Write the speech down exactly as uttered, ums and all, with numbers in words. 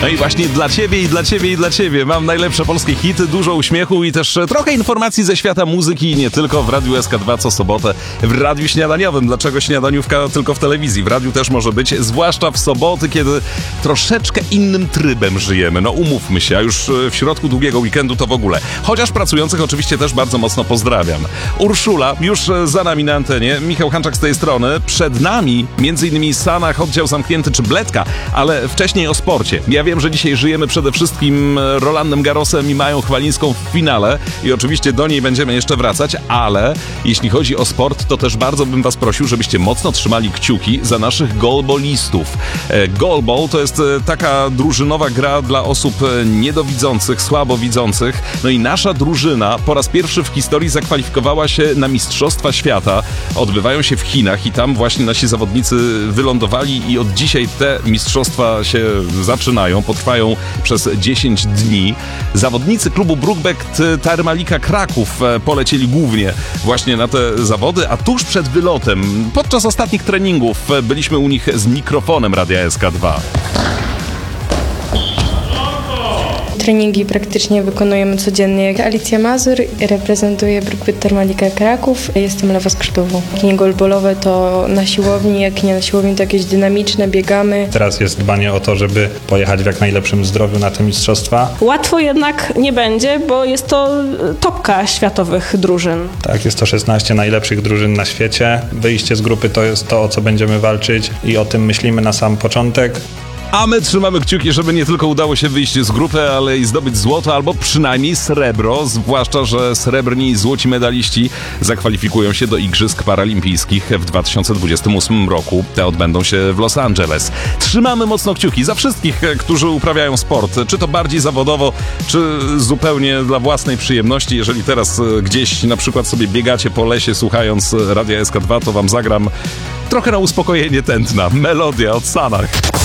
No i właśnie dla ciebie i dla ciebie i dla ciebie mam najlepsze polskie hity, dużo uśmiechu i też trochę informacji ze świata muzyki, nie tylko w Radiu S K dwa co sobotę, w Radiu Śniadaniowym. Dlaczego śniadaniówka tylko w telewizji? W radiu też może być, zwłaszcza w soboty, kiedy troszeczkę innym trybem żyjemy. No umówmy się, a już w środku długiego weekendu to w ogóle. Chociaż pracujących oczywiście też bardzo mocno pozdrawiam. Urszula już za nami na antenie, Michał Hanczak z tej strony. Przed nami między innymi Sanach, oddział zamknięty czy Bledka, ale wcześniej o sporcie. Ja wiem, że dzisiaj żyjemy przede wszystkim Rolandem Garrosem i Mają Chwalińską w finale i oczywiście do niej będziemy jeszcze wracać, ale jeśli chodzi o sport, to też bardzo bym was prosił, żebyście mocno trzymali kciuki za naszych goalballistów. Goalball to jest taka drużynowa gra dla osób niedowidzących, słabowidzących. No i nasza drużyna po raz pierwszy w historii zakwalifikowała się na Mistrzostwa Świata. Odbywają się w Chinach i tam właśnie nasi zawodnicy wylądowali i od dzisiaj te mistrzostwa się zaczynają, potrwają przez dziesięć dni. Zawodnicy klubu Brookbet Termalika Kraków polecieli głównie właśnie na te zawody, a tuż przed wylotem, podczas ostatnich treningów byliśmy u nich z mikrofonem Radia S K dwa. Treningi praktycznie wykonujemy codziennie. Alicja Mazur, reprezentuję Brookbet Termalika Kraków. Jestem lewoskrzydłową. Jak nie goalballowe to na siłowni, jak nie na siłowni to jakieś dynamiczne, biegamy. Teraz jest dbanie o to, żeby pojechać w jak najlepszym zdrowiu na te mistrzostwa. Łatwo jednak nie będzie, bo jest to topka światowych drużyn. Tak, jest to szesnaście najlepszych drużyn na świecie. Wyjście z grupy to jest to, o co będziemy walczyć i o tym myślimy na sam początek. A my trzymamy kciuki, żeby nie tylko udało się wyjść z grupy, ale i zdobyć złoto albo przynajmniej srebro, zwłaszcza, że srebrni i złoci medaliści zakwalifikują się do Igrzysk Paralimpijskich w dwa tysiące dwudziestym ósmym roku. Te odbędą się w Los Angeles. Trzymamy mocno kciuki za wszystkich, którzy uprawiają sport, czy to bardziej zawodowo, czy zupełnie dla własnej przyjemności. Jeżeli teraz gdzieś na przykład sobie biegacie po lesie słuchając Radia S K dwa, to wam zagram trochę na uspokojenie tętna. Melodia od Sanach.